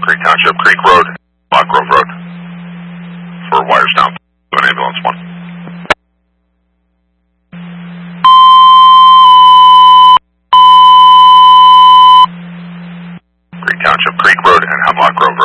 Creek Township, Creek Road, Hemlock Grove Road. For wires down to an ambulance 1. Creek Township, Creek Road, and Hemlock Grove Road.